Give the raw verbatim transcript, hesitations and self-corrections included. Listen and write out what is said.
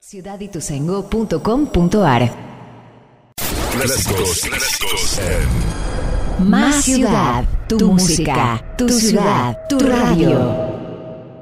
ciudad ituzaingó punto com punto ar. Clásicos, clásicos en Más ciudad, tu música, tu ciudad, tu radio.